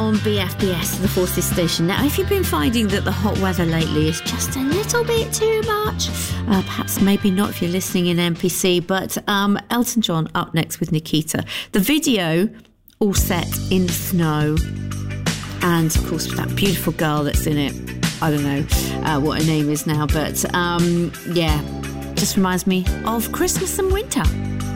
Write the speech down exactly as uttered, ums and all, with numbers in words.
on B F B S, the Forces Station. Now, if you've been finding that the hot weather lately is just a little bit too much, uh, perhaps maybe not if you're listening in N P C, but um, Elton John up next with Nikita. The video all set in the snow, and of course with that beautiful girl that's in it. I don't know uh, what her name is now, but um, yeah, just reminds me of Christmas and winter.